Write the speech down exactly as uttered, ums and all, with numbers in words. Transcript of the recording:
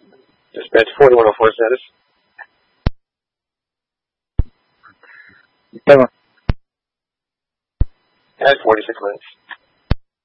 Dispatch forty-one oh four status. Come on. At forty-six minutes.